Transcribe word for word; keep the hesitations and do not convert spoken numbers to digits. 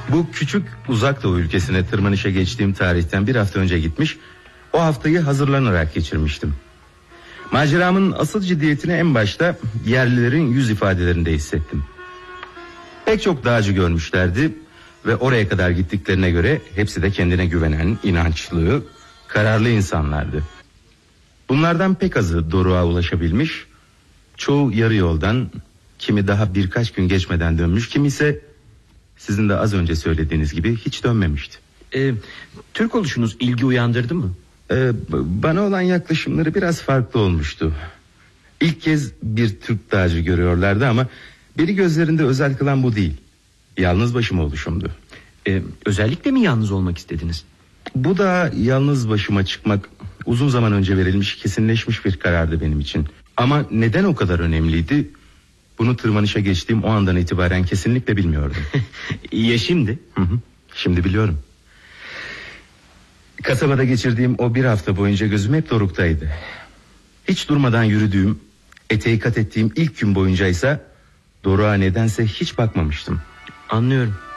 Bu küçük uzak doğu ülkesine tırmanışa geçtiğim tarihten bir hafta önce gitmiş, o haftayı hazırlanarak geçirmiştim. Maceramın asıl ciddiyetini en başta yerlilerin yüz ifadelerinde hissettim. Pek çok dağcı görmüşlerdi ve oraya kadar gittiklerine göre hepsi de kendine güvenen, inançlı, kararlı insanlardı. Bunlardan pek azı doruğa ulaşabilmiş, çoğu yarı yoldan, kimi daha birkaç gün geçmeden dönmüş, kimi ise sizin de az önce söylediğiniz gibi hiç dönmemişti. Ee, Türk oluşunuz ilgi uyandırdı mı? Ee, bana olan yaklaşımları biraz farklı olmuştu. İlk kez bir Türk dağcı görüyorlardı ama beni gözlerinde özel kılan bu değil. Yalnız başıma oluşumdu. Ee, özellikle mi yalnız olmak istediniz? Bu da yalnız başıma çıkmak uzun zaman önce verilmiş, kesinleşmiş bir karardı benim için. Ama neden o kadar önemliydi? Bunu tırmanışa geçtiğim o andan itibaren kesinlikle bilmiyordum. Ya şimdi? Hı hı, şimdi biliyorum. Kasabada geçirdiğim o bir hafta boyunca gözüm hep doruktaydı. Hiç durmadan yürüdüğüm, eteği kat ettiğim ilk gün boyunca ise doruğa nedense hiç bakmamıştım. Anlıyorum.